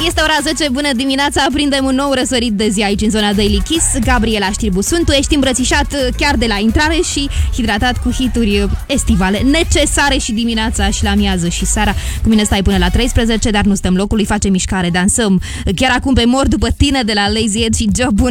Este ora 10, bună dimineața, aprindem un nou răsărit de zi aici în zona Daily Kiss. Gabriela Știrbu sunt, tu ești îmbrățișat chiar de la intrare și hidratat cu hituri estivale necesare și dimineața și la miază și seara. Cu mine stai până la 13, dar nu stăm locului, facem mișcare, dansăm chiar acum pe mor după tine de la Lazy Ed și Job.